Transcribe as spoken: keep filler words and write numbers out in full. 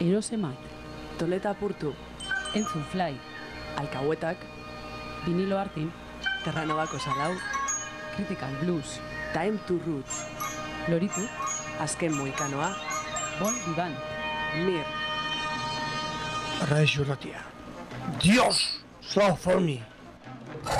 Erosemat, Toleta Purtu, Entzun Fly, Alcahuetak, Vinilo Artin, Terranobako Salau, Critical Blues, Time to Roots, Loritu, Azken Moikanoa, Bon Vivant, Mir, Radio Ratia. Dios, South Forni.